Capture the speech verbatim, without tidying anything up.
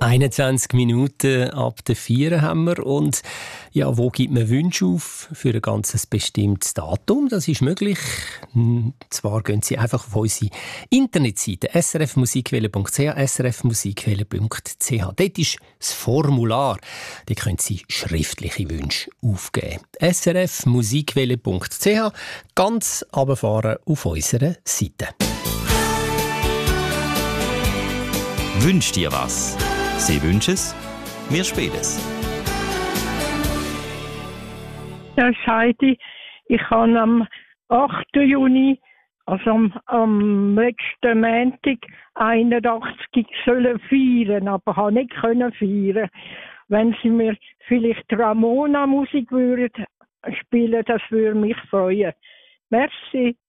einundzwanzig Minuten ab der vier haben wir. Und ja, wo gibt man Wünsche auf für ein ganz bestimmtes Datum? Das ist möglich. Und zwar gehen Sie einfach auf unsere Internetseite s r f musikwelle punkt c h, s r f musikwelle punkt c h. Dort ist das Formular. Da können Sie schriftliche Wünsche aufgeben. s r f musikwelle punkt c h, ganz runterfahren auf unserer Seite. Wünsch dir was? Sie wünschen es, wir spielen es. Ja, Heidi, ich habe am achten Juni, also am, am letzten Montag, einundachtzig sollen feiern, aber habe nicht können feiern. Wenn Sie mir vielleicht Ramona-Musik würden spielen, das würde mich freuen. Merci.